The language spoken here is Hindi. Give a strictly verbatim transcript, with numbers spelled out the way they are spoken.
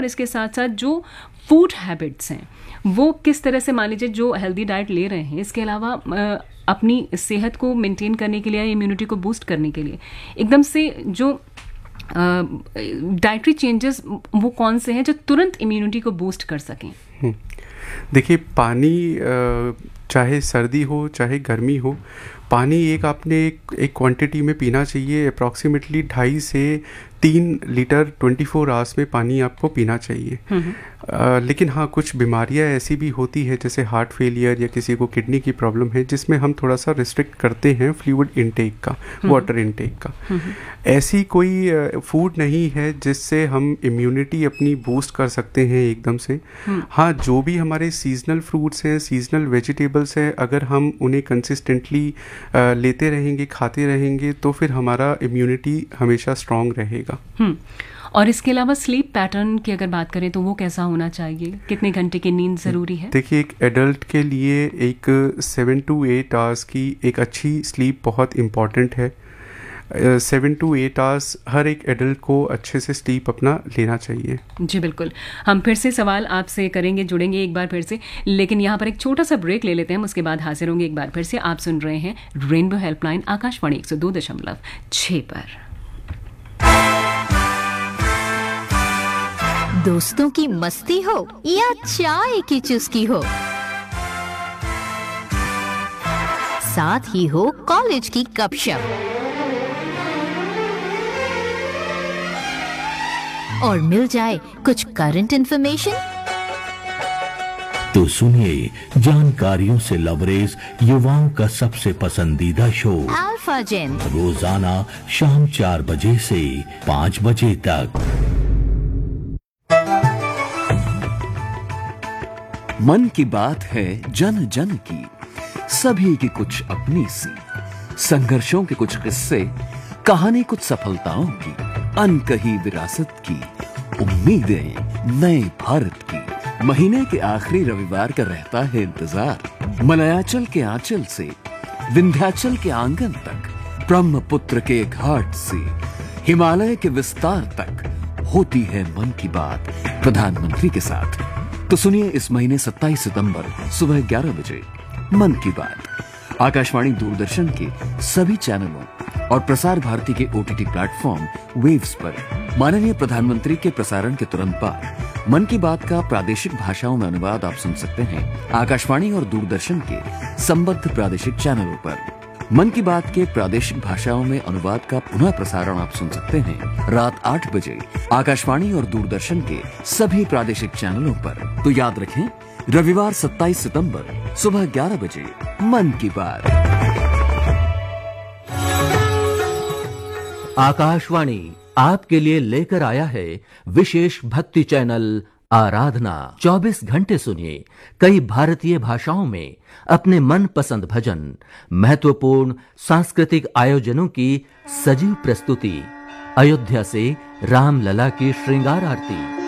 और इसके साथ साथ जो फूड हैबिट्स हैं वो किस तरह से, मान लीजिए जो हेल्दी डाइट ले रहे हैं, इसके अलावा अपनी सेहत को मेंटेन करने के लिए, इम्यूनिटी को बूस्ट करने के लिए एकदम से जो डाइटरी चेंजेस वो कौन से हैं जो तुरंत इम्यूनिटी को बूस्ट कर सकें? देखिए, पानी चाहे सर्दी हो चाहे गर्मी हो, पानी एक आपने एक एक क्वांटिटी में पीना चाहिए। अप्रॉक्सीमेटली ढाई से तीन लीटर ट्वेंटी फोर आवर्स में पानी आपको पीना चाहिए। आ, लेकिन हाँ, कुछ बीमारियाँ ऐसी भी होती है जैसे हार्ट फेलियर या किसी को किडनी की प्रॉब्लम है, जिसमें हम थोड़ा सा रिस्ट्रिक्ट करते हैं फ्लूइड इनटेक का, वाटर इनटेक का। ऐसी कोई फूड नहीं है जिससे हम इम्यूनिटी अपनी बूस्ट कर सकते हैं एकदम से। हाँ, जो भी हमारे सीजनल फ्रूट्स हैं, सीजनल वेजिटेबल्स हैं, अगर हम उन्हें कंसिस्टेंटली लेते रहेंगे, खाते रहेंगे, तो फिर हमारा इम्यूनिटी हमेशा स्ट्रांग रहेगा। हम्म और इसके अलावा स्लीप पैटर्न की अगर बात करें तो वो कैसा होना चाहिए? कितने घंटे की नींद ज़रूरी है? देखिए, एक एडल्ट के लिए एक सेवन टू एट आवर्स की एक अच्छी स्लीप बहुत इम्पॉर्टेंट है। सेवन टू एट आवर्स हर एक एडल्ट को अच्छे से स्लीप अपना लेना चाहिए। जी बिल्कुल, हम फिर से सवाल आपसे करेंगे, जुड़ेंगे एक बार फिर से, लेकिन यहाँ पर एक छोटा सा ब्रेक ले लेते हैं, उसके बाद हाजिर होंगे एक बार फिर से। आप सुन रहे हैं रेनबो हेल्पलाइन, आकाशवाणी एक सौ दो दशमलव छः पर। दोस्तों की मस्ती हो या चाय की चुस्की हो, साथ ही हो कॉलेज की गपशप, और मिल जाए कुछ करंट इंफॉर्मेशन, तो सुनिए जानकारियों से लबरेज युवाओं का सबसे पसंदीदा शो अल्फा जेन, रोजाना शाम चार बजे से पाँच बजे तक। मन की बात है जन जन की, सभी की कुछ अपनी सी, संघर्षों के कुछ किस्से, कहानी कुछ सफलताओं की, अनकही विरासत की, उम्मीदें नए भारत की। महीने के आखिरी रविवार का रहता है इंतजार। मलयाचल के आंचल से विंध्याचल के आंगन तक, ब्रह्मपुत्र के घाट से हिमालय के विस्तार तक होती है मन की बात प्रधानमंत्री के साथ। तो सुनिए इस महीने सत्ताईस सितंबर सुबह ग्यारह बजे मन की बात आकाशवाणी दूरदर्शन के सभी चैनलों और प्रसार भारती के ओटीटी प्लेटफॉर्म वेव्स पर। माननीय प्रधानमंत्री के प्रसारण के तुरंत बाद मन की बात का प्रादेशिक भाषाओं में अनुवाद आप सुन सकते हैं आकाशवाणी और दूरदर्शन के संबद्ध प्रादेशिक चैनलों पर। मन की बात के प्रादेशिक भाषाओं में अनुवाद का पुनः प्रसारण आप सुन सकते हैं रात आठ बजे आकाशवाणी और दूरदर्शन के सभी प्रादेशिक चैनलों पर। तो याद रखें, रविवार सत्ताईस सितंबर सुबह ग्यारह बजे मन की बात। आकाशवाणी आपके लिए लेकर आया है विशेष भक्ति चैनल आराधना। चौबीस घंटे सुनिए कई भारतीय भाषाओं में अपने मनपसंद भजन, महत्वपूर्ण सांस्कृतिक आयोजनों की सजीव प्रस्तुति, अयोध्या से रामलला की श्रृंगार आरती,